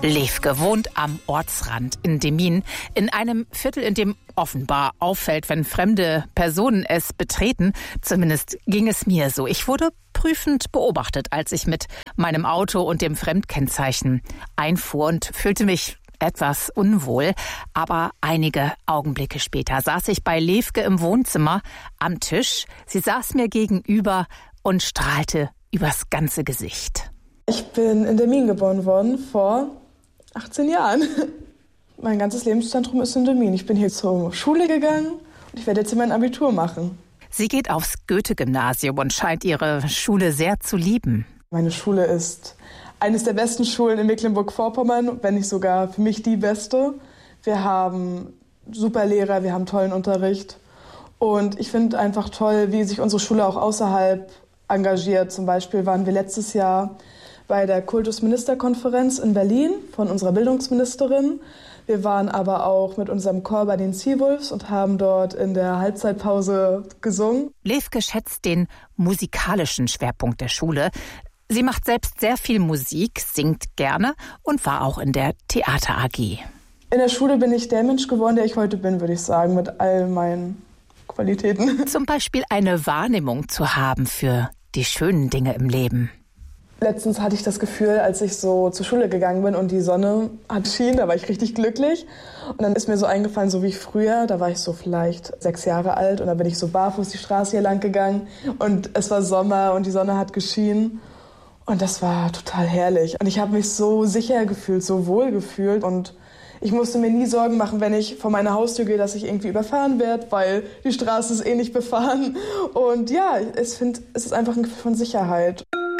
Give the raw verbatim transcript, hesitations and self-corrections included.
Levke wohnt am Ortsrand in Demmin, in einem Viertel, in dem offenbar auffällt, wenn fremde Personen es betreten. Zumindest ging es mir so. Ich wurde prüfend beobachtet, als ich mit meinem Auto und dem Fremdkennzeichen einfuhr und fühlte mich etwas unwohl. Aber einige Augenblicke später saß ich bei Levke im Wohnzimmer am Tisch. Sie saß mir gegenüber und strahlte übers ganze Gesicht. Ich bin in Demmin geboren worden vor achtzehn Jahren. Mein ganzes Lebenszentrum ist in Demmin. Ich bin hier zur Schule gegangen und ich werde jetzt hier mein Abitur machen. Sie geht aufs Goethe-Gymnasium und scheint ihre Schule sehr zu lieben. Meine Schule ist eines der besten Schulen in Mecklenburg-Vorpommern, wenn nicht sogar für mich die beste. Wir haben super Lehrer, wir haben tollen Unterricht. Und ich finde einfach toll, wie sich unsere Schule auch außerhalb engagiert. Zum Beispiel waren wir letztes Jahr bei der Kultusministerkonferenz in Berlin von unserer Bildungsministerin. Wir waren aber auch mit unserem Chor bei den Seawolves und haben dort in der Halbzeitpause gesungen. Levke schätzt den musikalischen Schwerpunkt der Schule. Sie macht selbst sehr viel Musik, singt gerne und war auch in der Theater A G. In der Schule bin ich der Mensch geworden, der ich heute bin, würde ich sagen, mit all meinen Qualitäten. Zum Beispiel eine Wahrnehmung zu haben für die schönen Dinge im Leben. Letztens hatte ich das Gefühl, als ich so zur Schule gegangen bin und die Sonne hat schien, da war ich richtig glücklich. Und dann ist mir so eingefallen, so wie früher, da war ich so vielleicht sechs Jahre alt und da bin ich so barfuß die Straße hier lang gegangen und es war Sommer und die Sonne hat geschienen. Und das war total herrlich. Und ich habe mich so sicher gefühlt, so wohl gefühlt. Und ich musste mir nie Sorgen machen, wenn ich vor meine Haustür gehe, dass ich irgendwie überfahren werde, weil die Straße ist eh nicht befahren. Und ja, ich finde, es ist einfach ein Gefühl von Sicherheit.